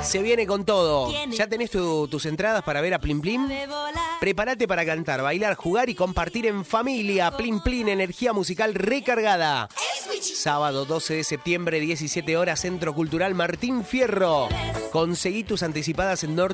Se viene con todo. ¿Ya tenés tus entradas para ver a Plim Plim? Prepárate para cantar, bailar, jugar y compartir en familia. Plim Plim, energía musical recargada. Sábado 12 de septiembre, 17 horas, Centro Cultural Martín Fierro. Conseguí tus anticipadas en Norte